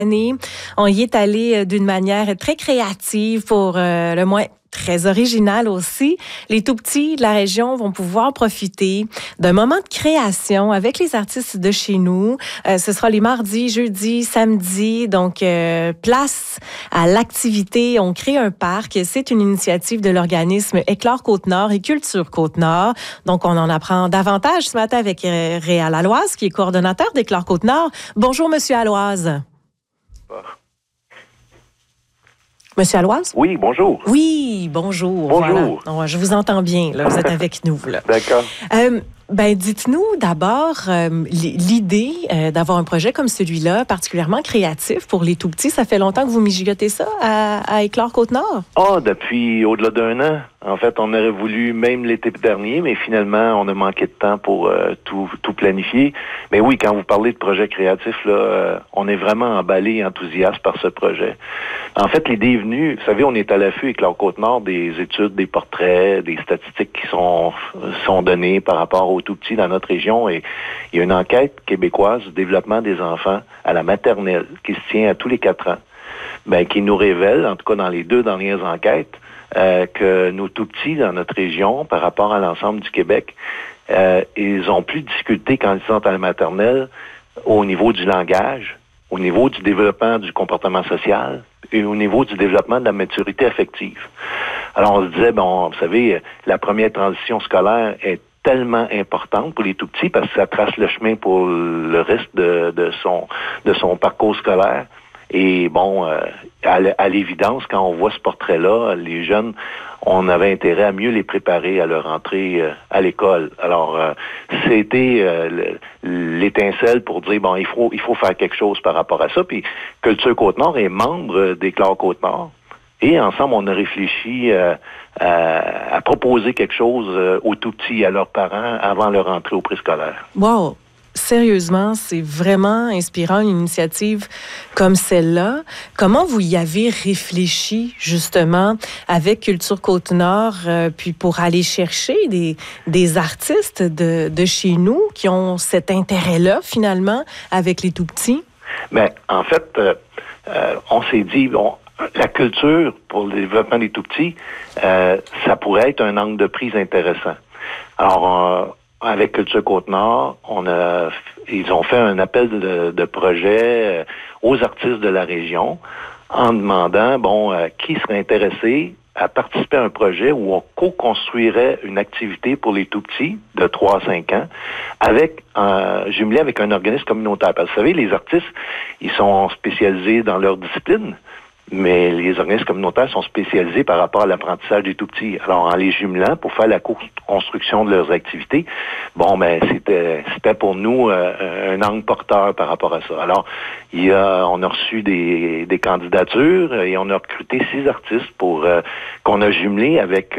On y est allé d'une manière très créative, pour le moins très originale aussi. Les tout-petits de la région vont pouvoir profiter d'un moment de création avec les artistes de chez nous. Ce sera les mardis, jeudis, samedis. Donc, place à l'activité. On crée un parc. C'est une initiative de l'organisme Éclore Côte-Nord et Culture Côte-Nord. Donc, on en apprend davantage ce matin avec Réal Aloise, qui est coordonnateur d'Éclore Côte-Nord. Bonjour, Monsieur Aloise. Monsieur Aloise? Oui, bonjour. Oui, bonjour. Bonjour. Voilà. Je vous entends bien, là. Vous êtes avec nous, là. D'accord. Dites-nous d'abord l'idée d'avoir un projet comme celui-là, particulièrement créatif pour les tout-petits. Ça fait longtemps que vous mijotez ça à Éclore Côte-Nord? Depuis au-delà d'un an. En fait, on aurait voulu même l'été dernier, mais finalement, on a manqué de temps pour tout planifier. Mais oui, quand vous parlez de projet créatif, là, on est vraiment emballé et enthousiaste par ce projet. En fait, l'idée est venue, vous savez, on est à l'affût avec Éclore Côte-Nord des études, des portraits, des statistiques qui sont données par rapport aux tout-petits dans notre région. Et il y a une enquête québécoise du développement des enfants à la maternelle qui se tient à tous les 4 ans, qui nous révèle, en tout cas dans les 2 dernières enquêtes, que nos tout-petits dans notre région, par rapport à l'ensemble du Québec, ils ont plus de difficultés quand ils sont à la maternelle au niveau du langage, au niveau du développement du comportement social et au niveau du développement de la maturité affective. Alors, on se disait, vous savez, la première transition scolaire est tellement importante pour les tout-petits parce que ça trace le chemin pour le reste de son parcours scolaire. Et à l'évidence, quand on voit ce portrait-là, les jeunes, on avait intérêt à mieux les préparer à leur entrée à l'école. Alors, c'était l'étincelle pour dire, il faut faire quelque chose par rapport à ça. Puis, Culture Côte-Nord est membre d'Éclore Côte-Nord. Et ensemble, on a réfléchi à proposer quelque chose aux tout-petits, à leurs parents, avant leur entrée au préscolaire. Wow! Sérieusement, c'est vraiment inspirant, une initiative comme celle-là. Comment vous y avez réfléchi, justement, avec Culture Côte-Nord, puis pour aller chercher des artistes de chez nous qui ont cet intérêt-là, finalement, avec les tout-petits? En fait, on s'est dit, la culture pour le développement des tout-petits, ça pourrait être un angle de prise intéressant. Alors, avec Culture Côte-Nord, ils ont fait un appel de projet aux artistes de la région en demandant, qui serait intéressé à participer à un projet où on co-construirait une activité pour les tout-petits de 3 à 5 ans jumelé avec un organisme communautaire. Parce que vous savez, les artistes, ils sont spécialisés dans leur discipline, mais les organismes communautaires sont spécialisés par rapport à l'apprentissage des tout-petits. Alors, en les jumelant pour faire la construction de leurs activités, c'était pour nous un angle porteur par rapport à ça. Alors, on a reçu des candidatures et on a recruté 6 artistes qu'on a jumelés avec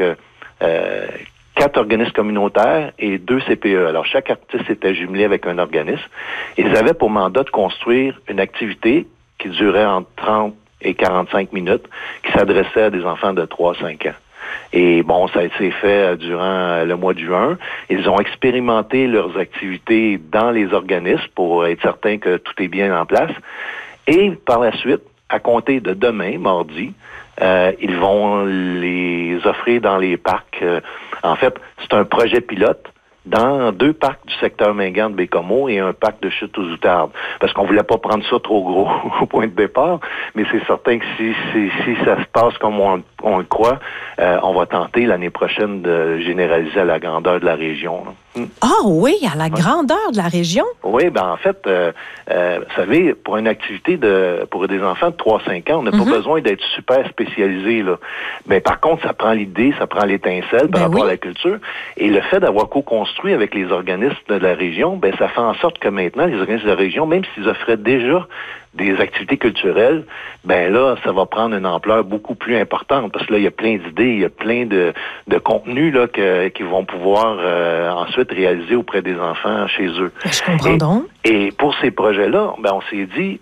4 organismes communautaires et 2 CPE. Alors, chaque artiste était jumelé avec un organisme. Et ils avaient pour mandat de construire une activité qui durait entre 30 et 45 minutes, qui s'adressait à des enfants de 3 à 5 ans. Et ça a été fait durant le mois de juin. Ils ont expérimenté leurs activités dans les organismes pour être certains que tout est bien en place. Et par la suite, à compter de demain, mardi, ils vont les offrir dans les parcs. En fait, c'est un projet pilote dans 2 parcs du secteur Mingan de Bécomo et un parc de Chute aux Outardes. Parce qu'on voulait pas prendre ça trop gros au point de départ, mais c'est certain que si ça se passe comme on le croit, on va tenter l'année prochaine de généraliser à la grandeur de la région. Oui, à la grandeur de la région? Oui, en fait, vous savez, pour une activité pour des enfants de 3-5 ans, on n'a pas besoin d'être super spécialisé, là. Mais par contre, ça prend l'idée, ça prend l'étincelle par rapport à la culture. Et le fait d'avoir co-construit avec les organismes de la région, ça fait en sorte que maintenant, les organismes de la région, même s'ils offraient déjà des activités culturelles, là, ça va prendre une ampleur beaucoup plus importante parce que là, il y a plein d'idées, il y a plein de contenus là qui vont pouvoir ensuite réaliser auprès des enfants chez eux. Je comprends donc. Et pour ces projets-là, on s'est dit,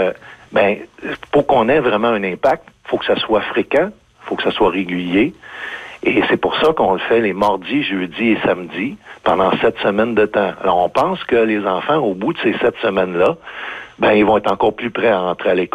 pour qu'on ait vraiment un impact, il faut que ça soit fréquent, il faut que ça soit régulier. Et c'est pour ça qu'on le fait les mardis, jeudis et samedis pendant 7 semaines de temps. Alors, on pense que les enfants, au bout de ces 7 semaines-là, ils vont être encore plus prêts à entrer à l'école.